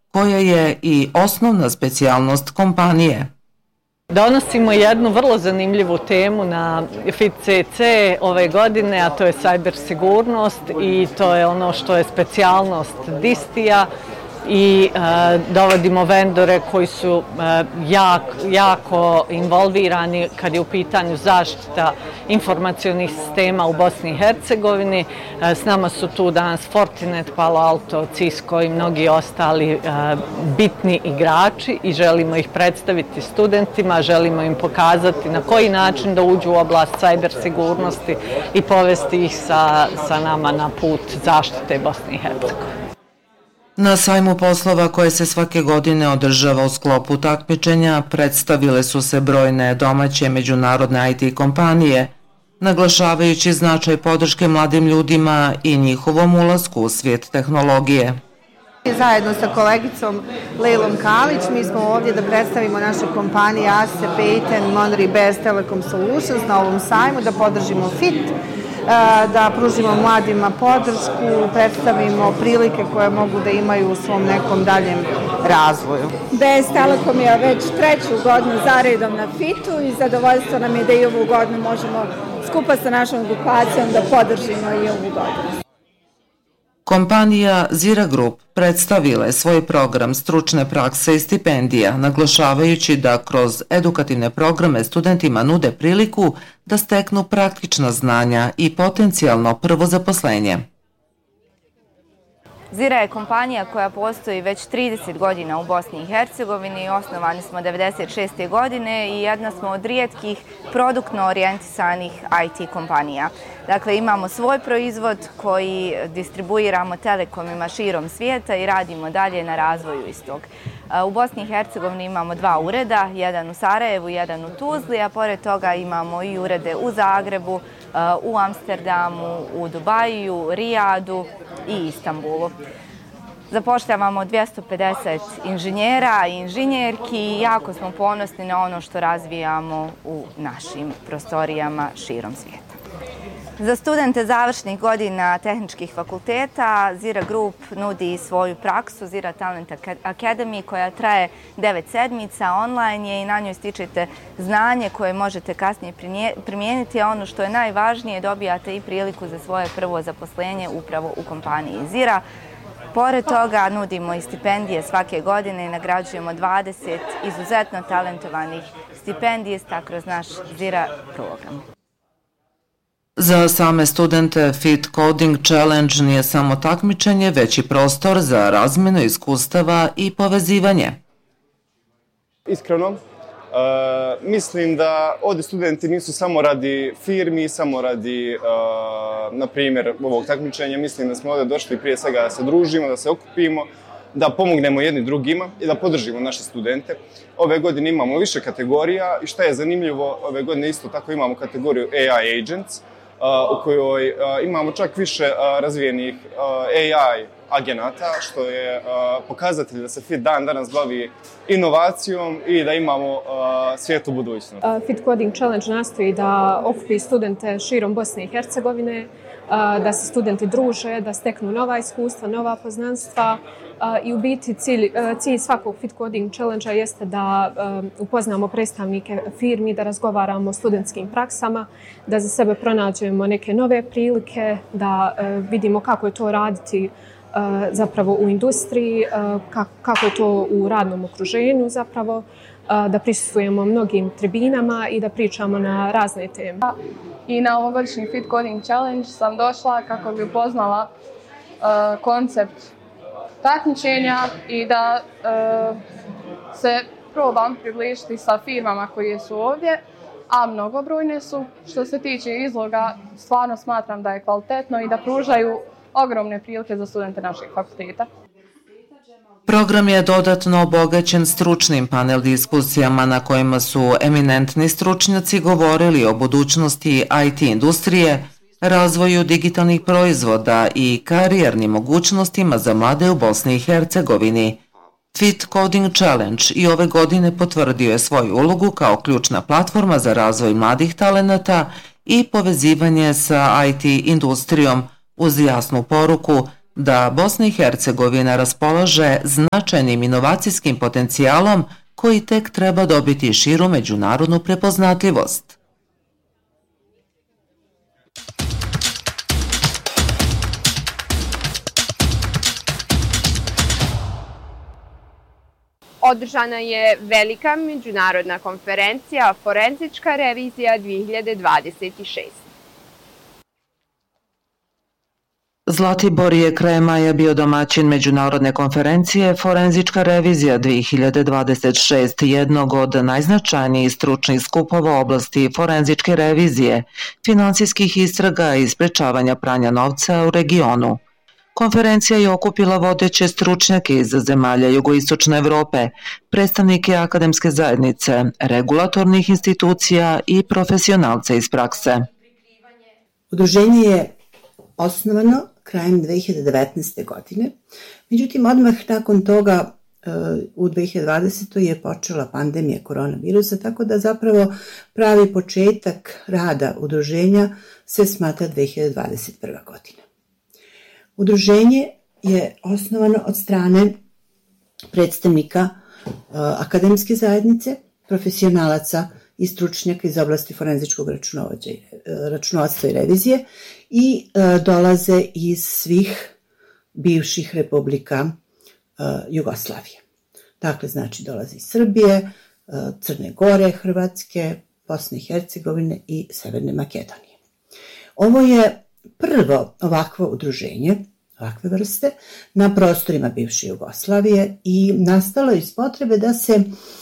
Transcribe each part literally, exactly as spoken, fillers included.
koja je i osnovna specijalnost kompanije. Donosimo jednu vrlo zanimljivu temu na Fit C C ove godine, a to je cyber sigurnost i to je ono što je specijalnost Distija i e, dovodimo vendore koji su e, jak, jako involvirani kad je u pitanju zaštita informacionih sistema u Bosni i Hercegovini. E, s nama su tu danas Fortinet, Palo Alto, Cisco i mnogi ostali e, bitni igrači i želimo ih predstaviti studentima, želimo im pokazati na koji način da uđu u oblast cyber sigurnosti i povesti ih sa, sa nama na put zaštite Bosne i Hercegovine. Na sajmu poslova koje se svake godine održava u sklopu takmičenja predstavile su se brojne domaće međunarodne I T kompanije, naglašavajući značaj podrške mladim ljudima i njihovom ulasku u svijet tehnologije. Zajedno sa kolegicom Lejlom Kalić mi smo ovdje da predstavimo naše kompanije A S E, Payten, Monterey Best Telecom Solutions na ovom sajmu, da podržimo Fit, da pružimo mladima podršku, predstavimo prilike koje mogu da imaju u svom nekom daljem razvoju. B S Telekom je već treću godinu zaredom na Fitu i zadovoljstvo nam je da i ovu godinu možemo skupa sa našom grupacijom da podržimo i ovu godinu. Kompanija Zira Group predstavila je svoj program stručne prakse i stipendija, naglašavajući da kroz edukativne programe studentima nude priliku da steknu praktična znanja i potencijalno prvo zaposlenje. Zira je kompanija koja postoji već trideset godina u Bosni i Hercegovini. Osnovani smo devedeset šeste. godine i jedna smo od rijetkih produktno orijentisanih I T kompanija. Dakle, imamo svoj proizvod koji distribuiramo telekomima širom svijeta i radimo dalje na razvoju istog. U Bosni i Hercegovini imamo dva ureda, jedan u Sarajevu, jedan u Tuzli, a pored toga imamo i urede u Zagrebu, u Amsterdamu, u Dubaju, Rijadu i Istanbulu. Zapošljavamo dvjesto pedeset inženjera i inženjerki i jako smo ponosni na ono što razvijamo u našim prostorijama širom svijeta. Za studente završnih godina tehničkih fakulteta Zira Group nudi svoju praksu Zira Talent Academy koja traje devet sedmica, online je i na njoj stičete znanje koje možete kasnije primijeniti, a ono što je najvažnije dobijate i priliku za svoje prvo zaposlenje upravo u kompaniji Zira. Pored toga nudimo i stipendije svake godine i nagrađujemo dvadeset izuzetno talentovanih stipendista kroz naš Zira program. Za same studente Fit Coding Challenge nije samo takmičenje, već i prostor za razmjenu iskustava i povezivanje. Iskreno, uh, mislim da ovdje studenti nisu samo radi firmi, samo radi, uh, na primjer, ovog takmičenja. Mislim da smo ovdje došli prije svega da se družimo, da se okupimo, da pomognemo jedni drugima i da podržimo naše studente. Ove godine imamo više kategorija i što je zanimljivo, ove godine isto tako imamo kategoriju A I Agents, u kojoj imamo čak više razvijenih A I agenata, što je pokazatelj da se Fit dan danas bavi inovacijom i da imamo svijetlu budućnost. Fit Coding Challenge nastoji da okupi studente širom Bosne i Hercegovine, da se studenti druže, da steknu nova iskustva, nova poznanstva i u biti cilj, cilj svakog Fit Coding Challenge jeste da upoznamo predstavnike firmi, da razgovaramo o studentskim praksama, da za sebe pronađemo neke nove prilike, da vidimo kako je to raditi zapravo u industriji, kako je to u radnom okruženju zapravo, da prisustvujemo mnogim tribinama i da pričamo na razne teme. I na ovogodišnji Fit Coding Challenge sam došla kako bi upoznala uh, koncept takmičenja i da uh, se probam približiti sa firmama koje su ovdje, a mnogobrojne su. Što se tiče izloga, stvarno smatram da je kvalitetno i da pružaju ogromne prilike za studente naših fakulteta. Program je dodatno obogaćen stručnim panel diskusijama na kojima su eminentni stručnjaci govorili o budućnosti I T industrije, razvoju digitalnih proizvoda i karijernim mogućnostima za mlade u Bosni i Hercegovini. Fit Coding Challenge i ove godine potvrdio je svoju ulogu kao ključna platforma za razvoj mladih talenata i povezivanje sa I T industrijom uz jasnu poruku da Bosna i Hercegovina raspolaže značajnim inovacijskim potencijalom koji tek treba dobiti širu međunarodnu prepoznatljivost. Održana je velika međunarodna konferencija Forenzička revizija dve hiljade dvadeset šest. Zlatibor je krajem maja bio domaćin međunarodne konferencije Forenzička revizija dve hiljade dvadeset šest, jednog od najznačajnijih stručnih skupova u oblasti forenzičke revizije, finansijskih istraga i sprečavanja pranja novca u regionu. Konferencija je okupila vodeće stručnjake iz zemalja jugoistočne Evrope, predstavnike akademske zajednice, regulatornih institucija i profesionalce iz prakse. Udruženje je osnovano krajem dve hiljade devetnaeste. godine, međutim odmah nakon toga u dve hiljade dvadesetoj. je počela pandemija koronavirusa, tako da zapravo pravi početak rada udruženja se smatra dve hiljade dvadeset prva. godina. Udruženje je osnovano od strane predstavnika akademske zajednice, profesionalaca i stručnjaka iz oblasti forenzičkog računovodstva i revizije i dolaze iz svih bivših republika Jugoslavije. Dakle, znači dolaze iz Srbije, Crne Gore, Hrvatske, Bosne i Hercegovine i Severne Makedonije. Ovo je prvo ovakvo udruženje, ovakve vrste, na prostorima bivše Jugoslavije i nastalo iz potrebe da se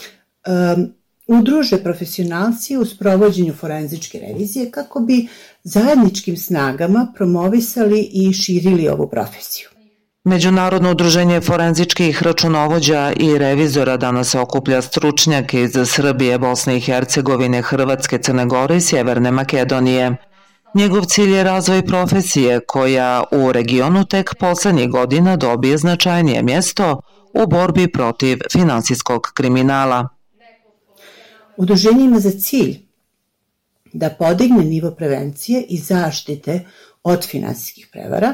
um, udruže profesionalci u sprovođenju forenzičke revizije kako bi zajedničkim snagama promovisali i širili ovu profesiju. Međunarodno udruženje forenzičkih računovođa i revizora danas okuplja stručnjake iz Srbije, Bosne i Hercegovine, Hrvatske, Crne Gore i Sjeverne Makedonije. Njegov cilj je razvoj profesije koja u regionu tek poslednjih godina dobije značajnije mjesto u borbi protiv finansijskog kriminala. Udruženje ima za cilj da podigne nivo prevencije i zaštite od finansijskih prevara,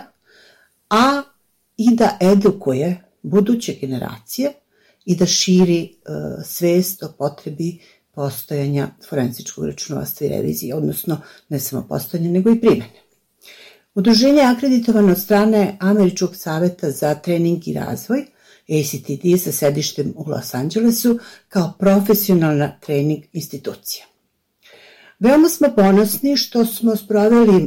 a i da edukuje buduće generacije i da širi uh, svest o potrebi postojanja forenzičkog računovodstva i revizije, odnosno ne samo postojanja, nego i primjene. Udruženje je akreditovano od strane Američkog saveta za trening i razvoj, A C T D, sa sedištem u Los Angelesu, kao profesionalna trening institucija. Veoma smo ponosni što smo sproveli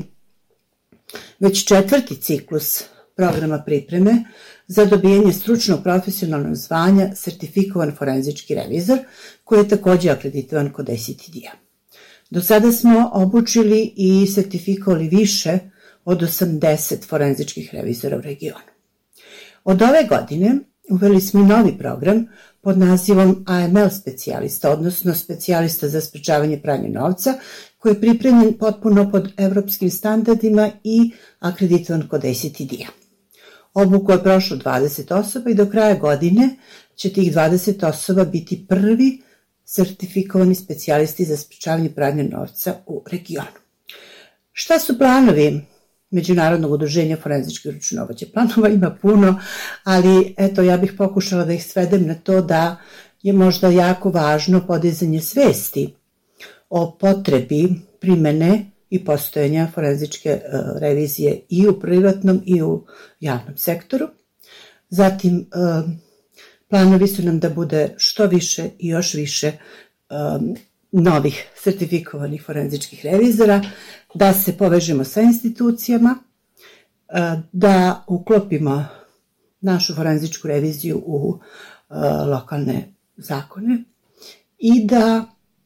već četvrti ciklus programa pripreme za dobijanje stručnog profesionalnog zvanja sertifikovan forenzički revizor, koji je također akreditovan kod A C T D-a. Do sada smo obučili i sertifikovali više od osamdeset forenzičkih revizora u regionu. Od ove godine uveli smo i novi program pod nazivom A M L specijalista, odnosno specijalista za sprečavanje pranja novca, koji je pripremljen potpuno pod evropskim standardima i akreditovan kod A C T D-a. Obuku je prošlo dvadeset osoba i do kraja godine će tih dvadeset osoba biti prvi sertifikovani specijalisti za sprečavanje pranja novca u regionu. Šta su planovi Međunarodnog udruženja forenzičkih računovođa? Planova ima puno, ali eto, ja bih pokušala da ih svedem na to da je možda jako važno podizanje svesti o potrebi primene i postojanja forenzičke uh, revizije i u privatnom i u javnom sektoru. Zatim, uh, planovi su nam da bude što više i još više um, novih sertifikovanih forenzičkih revizora, da se povežemo sa institucijama, uh, da uklopimo našu forenzičku reviziju u uh, lokalne zakone i da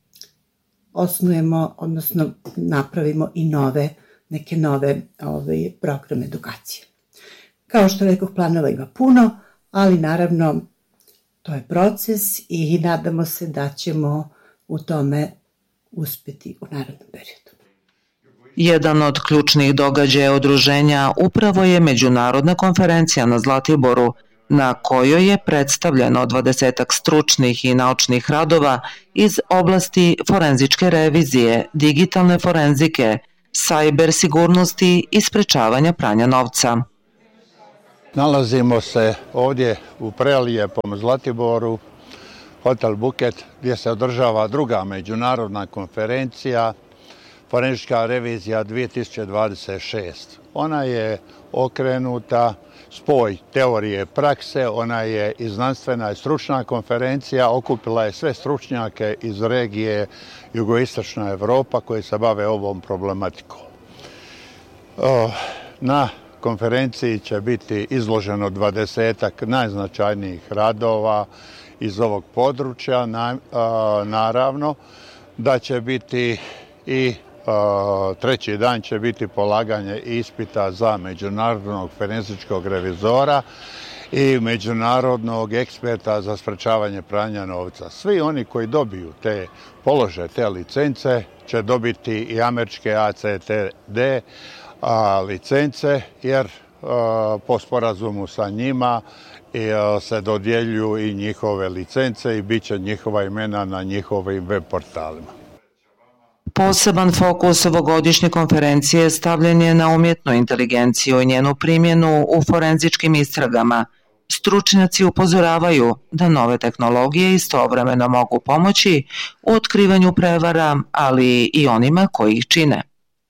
osnujemo, odnosno napravimo i nove, neke nove ove, programe edukacije. Kao što rekao, planova ima puno, ali naravno to je proces i nadamo se da ćemo u tome uspjeti u narednom periodu. Jedan od ključnih događaja udruženja upravo je međunarodna konferencija na Zlatiboru, na kojoj je predstavljeno dvadesetak stručnih i naučnih radova iz oblasti forenzičke revizije, digitalne forenzike, sajber sigurnosti i sprečavanja pranja novca. Nalazimo se ovdje u prelijepom Zlatiboru, Hotel Buket, gdje se održava druga međunarodna konferencija Forenzička revizija dvije tisuće dvadeset šest. Ona je okrenuta spoj teorije prakse, ona je i znanstvena i stručna konferencija, okupila je sve stručnjake iz regije Jugoistočna Europa koji se bave ovom problematikom. Na konferenciji će biti izloženo dvadesetak najznačajnijih radova iz ovog područja. Naravno da će biti i treći dan će biti polaganje ispita za međunarodnog forenzičkog revizora i međunarodnog eksperta za sprečavanje pranja novca. Svi oni koji dobiju te polože, te licence, će dobiti i američke A C T D licence, jer po sporazumu sa njima se dodjeljuju i njihove licence i bit će njihova imena na njihovim web portalima. Poseban fokus ovogodišnje konferencije stavljen je na umjetnu inteligenciju i njenu primjenu u forenzičkim istragama. Stručnjaci upozoravaju da nove tehnologije istovremeno mogu pomoći u otkrivanju prevara, ali i onima koji ih čine.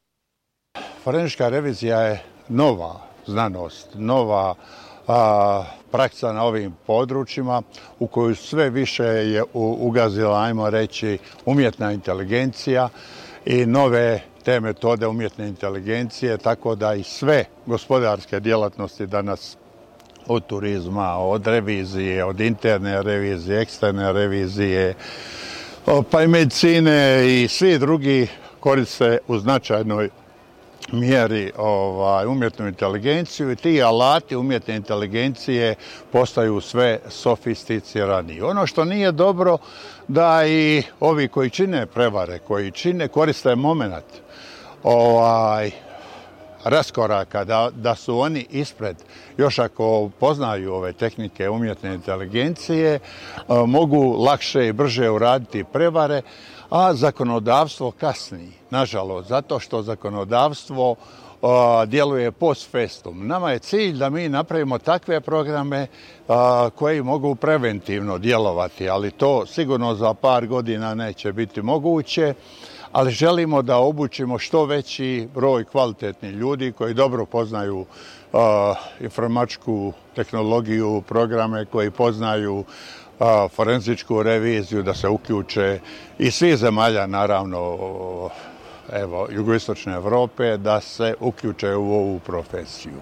Forenzička revizija je nova znanost, nova a, praksa na ovim područjima u koju sve više je ugazila, ajmo reći, umjetna inteligencija i nove te metode umjetne inteligencije, tako da i sve gospodarske djelatnosti danas od turizma, od revizije, od interne revizije, eksterne revizije, pa i medicine i svi drugi koriste u značajnoj mjeri ovaj, umjetnu inteligenciju i ti alati umjetne inteligencije postaju sve sofisticiraniji. Ono što nije dobro da i ovi koji čine prevare, koji čine, koriste moment ovaj, raskoraka, da, da su oni ispred. Još ako poznaju ove tehnike umjetne inteligencije, mogu lakše i brže uraditi prevare, a zakonodavstvo kasni, nažalost, zato što zakonodavstvo a, djeluje post festum. Nama je cilj da mi napravimo takve programe a, koji mogu preventivno djelovati, ali to sigurno za par godina neće biti moguće, ali želimo da obučimo što veći broj kvalitetnih ljudi koji dobro poznaju a, informatičku tehnologiju, programe koji poznaju forenzičku reviziju, da se uključe i svi zemalja, naravno, evo, Jugoistočne Europe, da se uključe u ovu profesiju.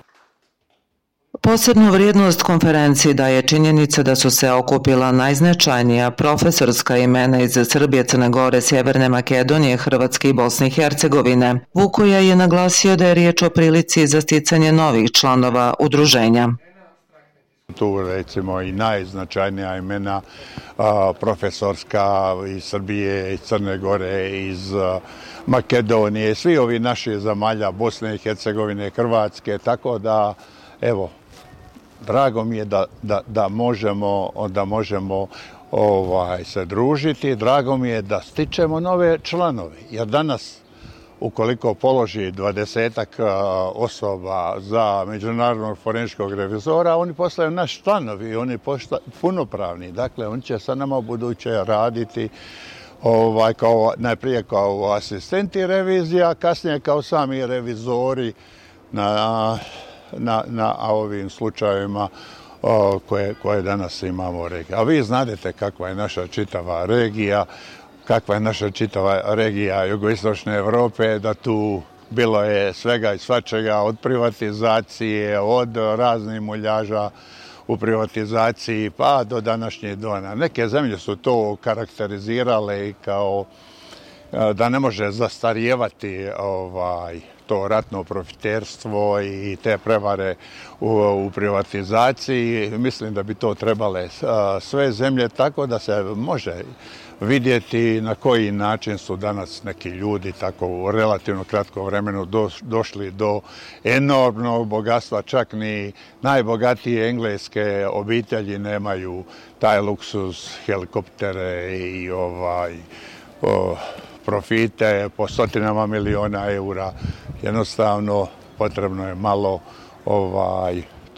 Posebnu vrijednost konferenciji daje činjenica da su se okupila najznačajnija profesorska imena iz Srbije, Crne Gore, Sjeverne Makedonije, Hrvatske i Bosne i Hercegovine. Vukoja je naglasio da je riječ o prilici za sticanje novih članova udruženja. Tu recimo i najznačajnija imena a, profesorska iz Srbije, iz Crne Gore, iz a, Makedonije, svi ovi naši zemalja, Bosne i Hercegovine, Hrvatske, tako da, evo, drago mi je da, da, da možemo, da možemo ovaj, se družiti, drago mi je da stičemo nove članove, jer danas ukoliko položi dvadesetak osoba za međunarodnog forenzičkog revizora, oni postaju naši članovi, oni postaju punopravni. Dakle, oni će sa nama u buduće raditi ovaj, kao, najprije kao asistenti revizija, kasnije kao sami revizori na, na, na ovim slučajevima o, koje, koje danas imamo u regiji. A vi znate kakva je naša čitava regija, kakva je naša čitava regija Jugoistočne Europe, da tu bilo je svega i svačega, od privatizacije, od raznih muljaža u privatizaciji, pa do današnjih dana. Neke zemlje su to karakterizirale i kao da ne može zastarijevati ovaj, to ratno profiterstvo i te prevare u, u privatizaciji. Mislim da bi to trebale sve zemlje, tako da se može vidjeti na koji način su danas neki ljudi tako u relativno kratkom vremenu došli do enormnog bogatstva. Čak ni najbogatije engleske obitelji nemaju taj luksuz, helikoptere i ovaj, o, profite po stotinama miliona eura. Jednostavno potrebno je malo ovaj,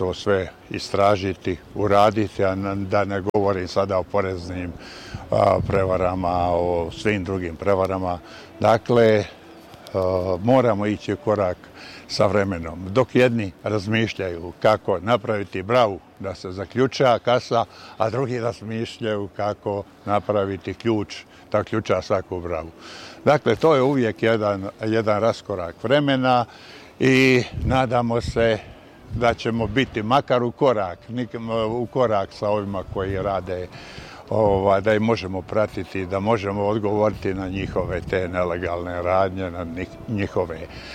to sve istražiti, uraditi, a da ne govorim sada o poreznim a, prevarama, o svim drugim prevarama. Dakle, a, moramo ići u korak sa vremenom. Dok jedni razmišljaju kako napraviti bravu da se zaključa kasa, a drugi razmišljaju kako napraviti ključ da ključa svaku bravu. Dakle, to je uvijek jedan, jedan raskorak vremena i nadamo se da ćemo biti makar u korak, u korak sa ovima koji rade, ova, da ih možemo pratiti, da možemo odgovoriti na njihove te nelegalne radnje, na njihove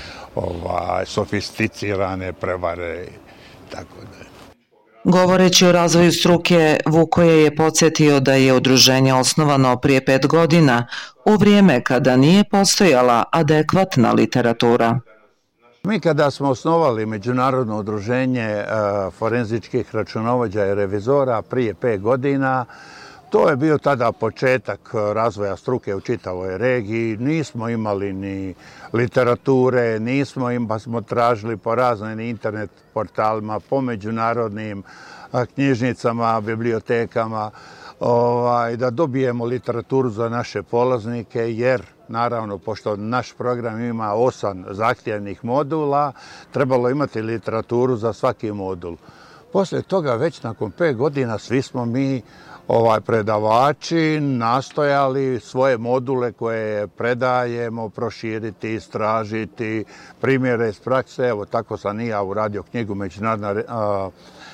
ova, sofisticirane prevare, tako da. Govoreći o razvoju struke, Vukoje je podsjetio da je udruženje osnovano prije pet godina, u vrijeme kada nije postojala adekvatna literatura. Mi kada smo osnovali Međunarodno udruženje forenzičkih računovođa i revizora prije pet godina, to je bio tada početak razvoja struke u čitavoj regiji. Nismo imali ni literature, nismo im, pa smo tražili po raznim internet portalima, po međunarodnim knjižnicama, bibliotekama, ovaj, da dobijemo literaturu za naše polaznike, jer naravno, pošto naš program ima osam zahtjevnih modula, trebalo imati literaturu za svaki modul. Poslije toga, već nakon pet godina, svi smo mi ovaj, predavači nastojali svoje module koje predajemo proširiti, istražiti, primjere iz prakse. Evo, tako sam i ja uradio knjigu Međunarodna a,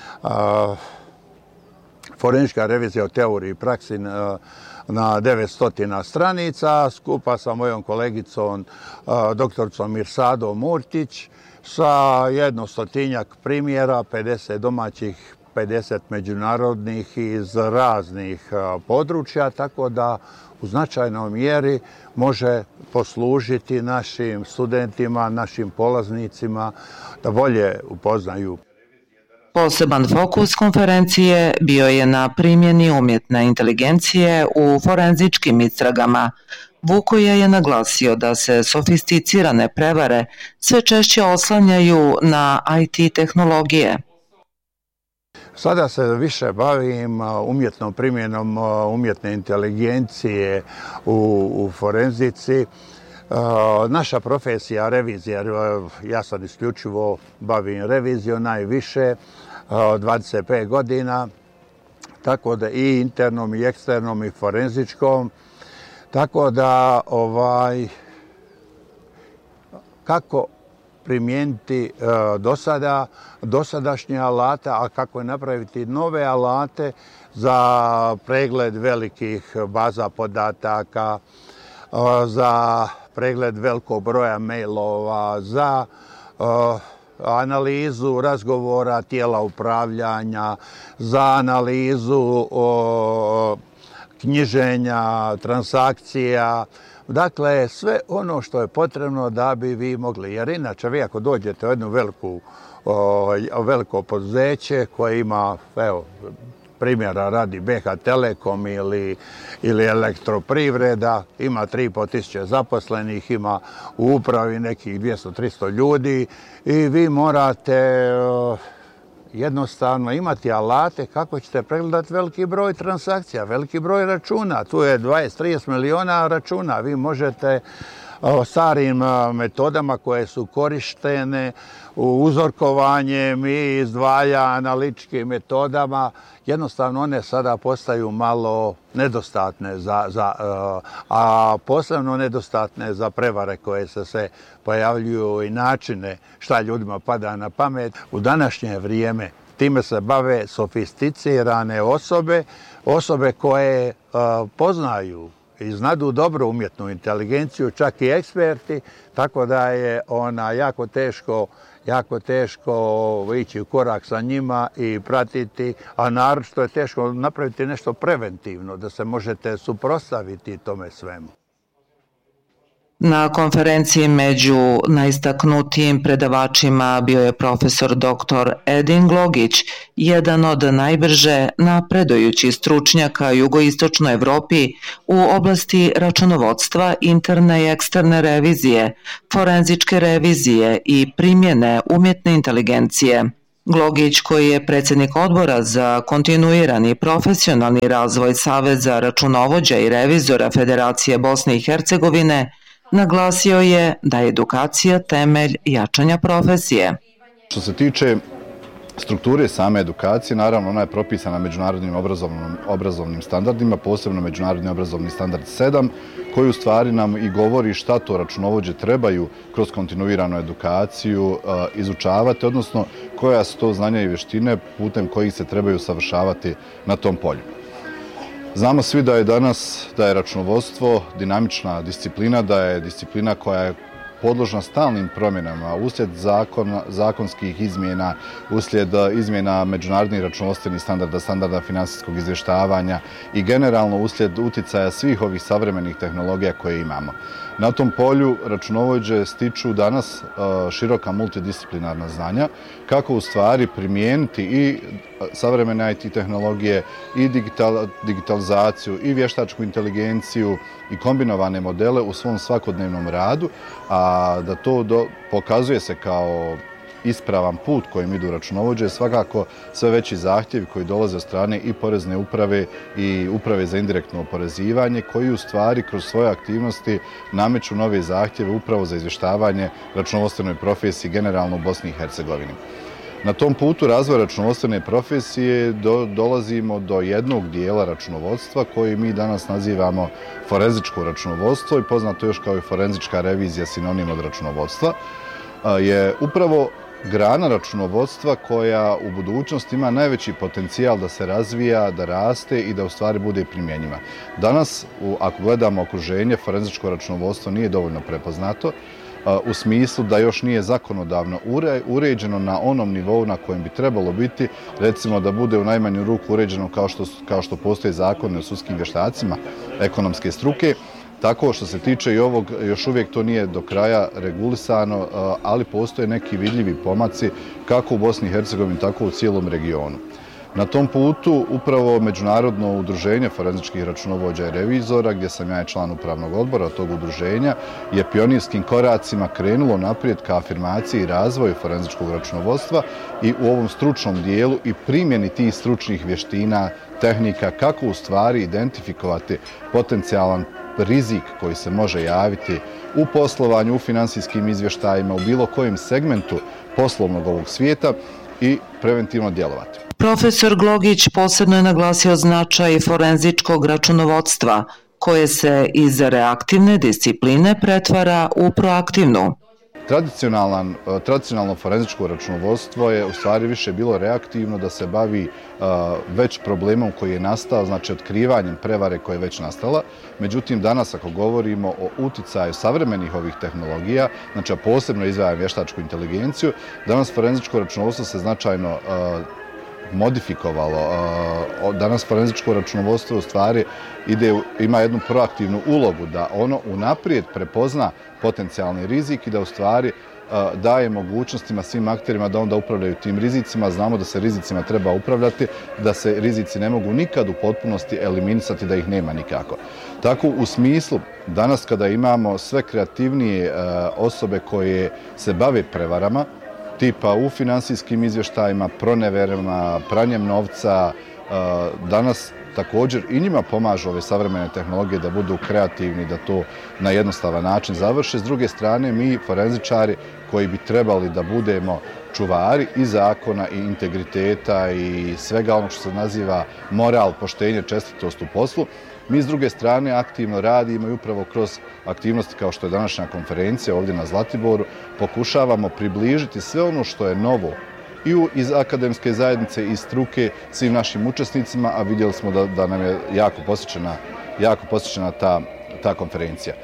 a, forenzička revizija o teoriji i praksi na, na devetsto stranica, skupa sa mojom kolegicom a, doktoricom Mirsadom Murtić, sa jednostotinjak primjera, pedeset domaćih, pedeset međunarodnih iz raznih područja, tako da u značajnoj mjeri može poslužiti našim studentima, našim polaznicima da bolje upoznaju. Poseban fokus konferencije bio je na primjeni umjetne inteligencije u forenzičkim istragama. Vukoje je naglasio da se sofisticirane prevare sve češće oslanjaju na I T tehnologije. Sada se više bavim umjetnom primjenom umjetne inteligencije u, u forenzici. Naša profesija revizija, ja sam isključivo bavim revizijom najviše, dvadeset pet godina, tako da i internom i eksternom i forenzičkom. Tako da ovaj, kako primijeniti uh, do sada, dosadašnje alate, a kako je napraviti nove alate za pregled velikih baza podataka, uh, za pregled velikog broja mailova, za uh, analizu razgovora tijela upravljanja, za analizu uh, knjiženja, transakcija, dakle sve ono što je potrebno da bi vi mogli, jer inače vi ako dođete u jednu veliku, o, veliko poduzeće koje ima, evo, primjera radi B H Telekom ili, ili Elektroprivreda, ima tri i pol tisuće zaposlenih, ima u upravi nekih dvjesto do tristo ljudi i vi morate o, jednostavno imati alate kako ćete pregledati veliki broj transakcija, veliki broj računa. Tu je dvadeset do trideset miliona računa. Vi možete o, starim metodama koje su korištene u uzorkovanjem i izdvaja analitičkim metodama, jednostavno one sada postaju malo nedostatne, za, za, a posebno nedostatne za prevare koje se sve pojavljuju i načine šta ljudima pada na pamet. U današnje vrijeme time se bave sofisticirane osobe, osobe koje uh, poznaju i znadu dobro umjetnu inteligenciju, čak i eksperti, tako da je ona jako teško jako teško ići u korak sa njima i pratiti, a naročito je teško napraviti nešto preventivno, da se možete suprotstaviti tome svemu. Na konferenciji među najistaknutijim predavačima bio je profesor doktor Edin Glogić, jedan od najbrže napredujućih stručnjaka u jugoistočnoj Evropi u oblasti računovodstva, interne i eksterne revizije, forenzičke revizije i primjene umjetne inteligencije. Glogić, koji je predsjednik odbora za kontinuirani i profesionalni razvoj Saveza računovođa i revizora Federacije Bosne i Hercegovine, naglasio je da je edukacija temelj jačanja profesije. Što se tiče strukture same edukacije, naravno ona je propisana međunarodnim obrazovnim, obrazovnim standardima, posebno međunarodni obrazovni standard sedam, koji u stvari nam i govori šta to računovođe trebaju kroz kontinuiranu edukaciju uh, izučavati, odnosno koja su to znanja i vještine putem kojih se trebaju savršavati na tom polju. Znamo svi da je danas, da je računovodstvo dinamična disciplina, da je disciplina koja je podložna stalnim promjenama uslijed zakona, zakonskih izmjena, uslijed izmjena međunarodnih računovodstvenih standarda, standarda finansijskog izvještavanja i generalno uslijed uticaja svih ovih savremenih tehnologija koje imamo. Na tom polju računovođe stiču danas široka multidisciplinarna znanja kako u stvari primijeniti i savremene I T tehnologije i digital, digitalizaciju i vještačku inteligenciju i kombinovane modele u svom svakodnevnom radu, a da to do, pokazuje se kao ispravan put kojim idu računovođe, svakako sve veći zahtjevi koji dolaze od strane i porezne uprave i uprave za indirektno oporezivanje, koji u stvari kroz svoje aktivnosti nameću nove zahtjeve upravo za izvještavanje računovodstvenoj profesiji generalno u Bosni i Hercegovini. Na tom putu razvoja računovodstvene profesije do, dolazimo do jednog dijela računovodstva koji mi danas nazivamo forenzičko računovodstvo i poznato još kao i forenzička revizija, sinonim od računovodstva, je upravo grana računovodstva koja u budućnosti ima najveći potencijal da se razvija, da raste i da u stvari bude primjenjiva. Danas, ako gledamo okruženje, forenzičko računovodstvo nije dovoljno prepoznato, u smislu da još nije zakonodavno uređeno na onom nivou na kojem bi trebalo biti, recimo da bude u najmanju ruku uređeno kao što, kao što postoje zakoni o sudskim vještacima ekonomske struke. Tako što se tiče i ovog, još uvijek to nije do kraja regulisano, ali postoje neki vidljivi pomaci kako u Bosni i Hercegovini, tako u cijelom regionu. Na tom putu upravo Međunarodno udruženje forenzičkih računovođa i revizora, gdje sam ja član upravnog odbora tog udruženja, je pionirskim koracima krenulo naprijed ka afirmaciji i razvoju forenzičkog računovodstva i u ovom stručnom dijelu i primjeni tih stručnih vještina, tehnika, kako u stvari identifikovati potencijalan rizik koji se može javiti u poslovanju, u finansijskim izvještajima, u bilo kojem segmentu poslovnog ovog svijeta i preventivno djelovati. Profesor Glogić posebno je naglasio značaj forenzičkog računovodstva, koje se iz reaktivne discipline pretvara u proaktivnu. Tradicionalno forenzičko računovodstvo je u stvari više bilo reaktivno, da se bavi već problemom koji je nastao, znači otkrivanjem prevare koja je već nastala. Međutim, danas ako govorimo o uticaju savremenih ovih tehnologija, znači posebno izdvajam vještačku inteligenciju, danas forenzičko računovodstvo se značajno modifikovalo. Danas forenzičko računovodstvo u stvari ide, ima jednu proaktivnu ulogu da ono unaprijed prepozna potencijalni rizik i da u stvari daje mogućnostima svim akterima da onda upravljaju tim rizicima. Znamo da se rizicima treba upravljati, da se rizici ne mogu nikad u potpunosti eliminisati, da ih nema nikako. Tako u smislu, danas kada imamo sve kreativnije osobe koje se bave prevarama, tipa u finansijskim izvještajima, proneverama, pranjem novca, danas također i njima pomažu ove savremene tehnologije da budu kreativni, da to na jednostavan način završe. S druge strane, mi forenzičari koji bi trebali da budemo čuvari i zakona i integriteta i svega ono što se naziva moral, poštenje, čestitost u poslu, mi s druge strane aktivno radimo i upravo kroz aktivnosti kao što je današnja konferencija ovdje na Zlatiboru pokušavamo približiti sve ono što je novo i iz akademske zajednice i struke svim našim učesnicima, a vidjeli smo da, da nam je jako posjećena, jako posjećena ta, ta konferencija.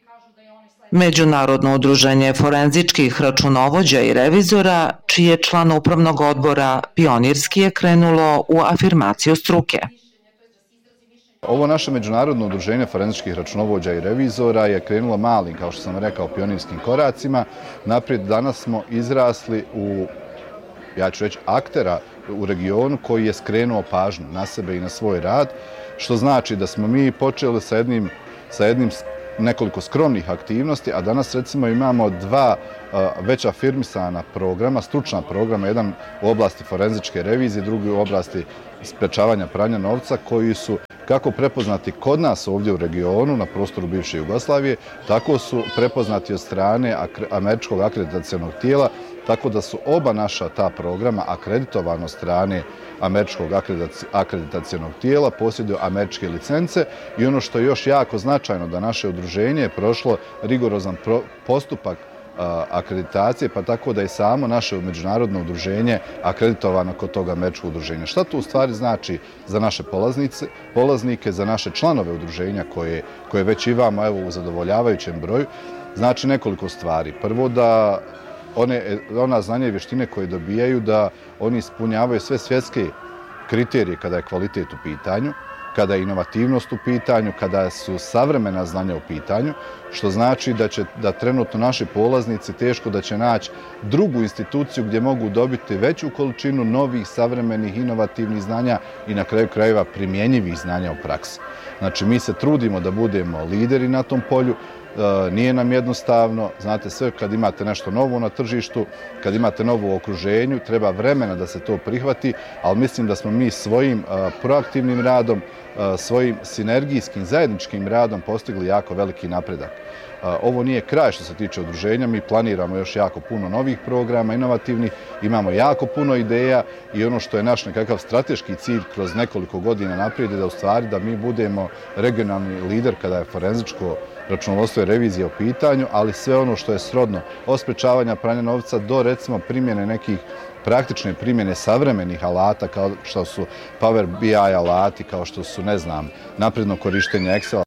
Međunarodno udruženje forenzičkih računovođa i revizora, čiji je član upravnog odbora, pionirski je krenulo u afirmaciju struke. Ovo naše međunarodno udruženje forenzičkih računovođa i revizora je krenulo malim, kao što sam rekao, pionirskim koracima. Naprijed danas smo izrasli u, ja ću reći, aktera u regionu koji je skrenuo pažnju na sebe i na svoj rad, što znači da smo mi počeli sa jednim, sa jednim nekoliko skromnih aktivnosti, a danas recimo imamo dva već afirmisana programa, stručna programa, jedan u oblasti forenzičke revizije, drugi u oblasti sprečavanja pranja novca, koji su kako prepoznati kod nas ovdje u regionu, na prostoru bivše Jugoslavije, tako su prepoznati od strane američkog akreditacionog tijela, tako da su oba naša ta programa akreditovano od strane američkog akreditacionog tijela, posjeduju američke licence i ono što je još jako značajno da naše udruženje je prošlo rigorozan postupak akreditacije, pa tako da je samo naše međunarodno udruženje akreditovano kod toga američkog udruženja. Šta to u stvari znači za naše polaznike, za naše članove udruženja koje, koje već imamo evo, u zadovoljavajućem broju? Znači nekoliko stvari. Prvo da one, ona znanja i vještine koje dobijaju, da oni ispunjavaju sve svjetske kriterije kada je kvalitet u pitanju, kada je inovativnost u pitanju, kada su savremena znanja u pitanju, što znači da će da trenutno naši polaznici teško da će naći drugu instituciju gdje mogu dobiti veću količinu novih, savremenih, inovativnih znanja i na kraju krajeva primjenjivih znanja u praksi. Znači, mi se trudimo da budemo lideri na tom polju, nije nam jednostavno, znate sve, kad imate nešto novo na tržištu, kad imate novo u okruženju, treba vremena da se to prihvati, ali mislim da smo mi svojim proaktivnim radom, svojim sinergijskim, zajedničkim radom postigli jako veliki napredak. Ovo nije kraj što se tiče udruženja, mi planiramo još jako puno novih programa, inovativnih, imamo jako puno ideja i ono što je naš nekakav strateški cilj kroz nekoliko godina naprijed je da u stvari da mi budemo regionalni lider kada je forenzičko računovodstvo i revizija u pitanju, ali sve ono što je srodno od sprečavanja pranja novca do recimo primjene nekih praktične primjene savremenih alata kao što su Power B I alati, kao što su, ne znam, napredno korištenje Excela.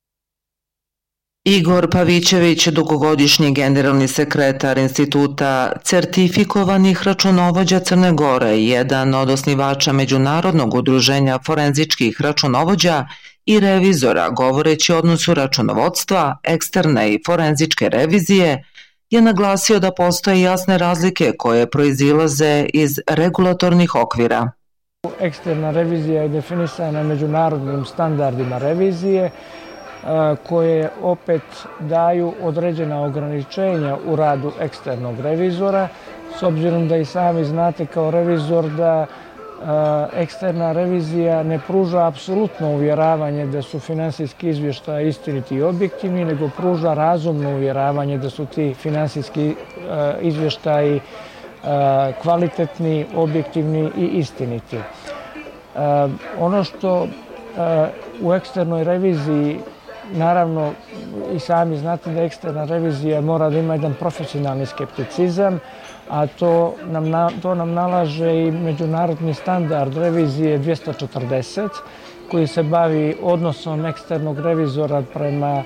Igor Pavićević, dugogodišnji generalni sekretar Instituta certifikovanih računovođa Crne Gore, jedan od osnivača Međunarodnog udruženja forenzičkih računovođa i revizora, govoreći o odnosu računovodstva, eksterne i forenzičke revizije, je naglasio da postoje jasne razlike koje proizilaze iz regulatornih okvira. Eksterna revizija je definisana međunarodnim standardima revizije, koje opet daju određena ograničenja u radu eksternog revizora, s obzirom da i sami znate kao revizor da eksterna revizija ne pruža apsolutno uvjeravanje da su finansijski izvještaji istiniti i objektivni, nego pruža razumno uvjeravanje da su ti finansijski izvještaji kvalitetni, objektivni i istiniti. Ono što u eksternoj reviziji, naravno i sami znate da eksterna revizija mora da ima jedan profesionalni skepticizam, a to nam, to nam nalaže i međunarodni standard revizije dvjesto četrdeset, koji se bavi odnosom eksternog revizora prema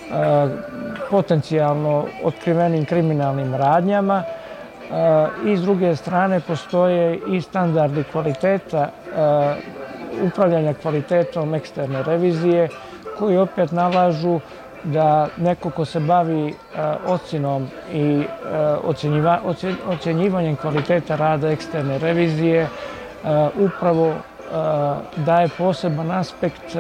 potencijalno otkrivenim kriminalnim radnjama. I s druge strane postoje i standardi kvaliteta, upravljanja kvalitetom eksterne revizije, koji opet nalažu da neko ko se bavi ocjenom i ocjenjivanjem kvaliteta rada eksterne revizije upravo daje poseban aspekt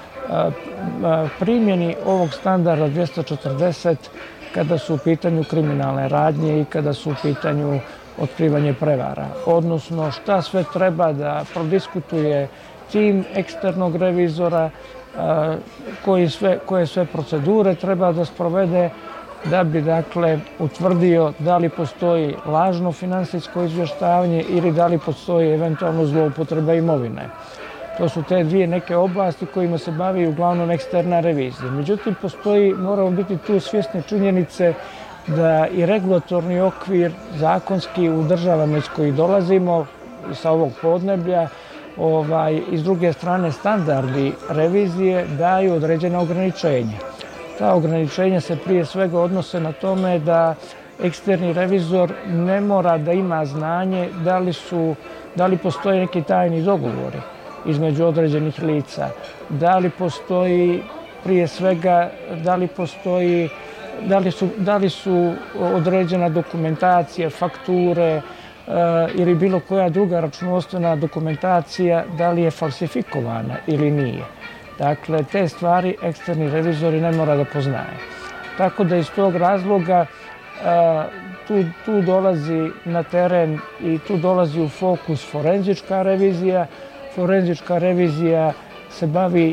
primjeni ovog standarda dvjesto četrdeset kada su u pitanju kriminalne radnje i kada su u pitanju otkrivanje prevara. Odnosno šta sve treba da prodiskutuje tim eksternog revizora, koji sve, koje sve procedure treba da sprovede da bi dakle utvrdio da li postoji lažno finansijsko izvještavanje ili da li postoji eventualno zloupotreba imovine. To su te dvije neke oblasti kojima se bavi uglavnom eksterna revizija. Međutim, postoji, moramo biti tu svjesni činjenice da i regulatorni okvir zakonski u državama iz kojih dolazimo, sa ovog podneblja, Ovaj, i s druge strane standardi revizije daju određena ograničenja. Ta ograničenja se prije svega odnose na tome da eksterni revizor ne mora da ima znanje da li, su, da li postoje neki tajni dogovori između određenih lica, da li postoji prije svega, da li postoji, da li su, da li su određena dokumentacija, fakture, ili bilo koja druga računovodstvena dokumentacija da li je falsifikovana ili nije. Dakle, te stvari eksterni revizori ne mora da poznaje. Tako da iz tog razloga tu, tu dolazi na teren i tu dolazi u fokus forenzička revizija. Forenzička revizija se bavi